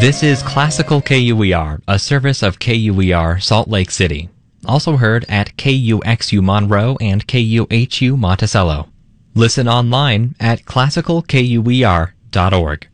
This is Classical KUER, a service of KUER Salt Lake City. Also heard at KUXU Monroe and KUHU Monticello. Listen online at classicalkuer.org.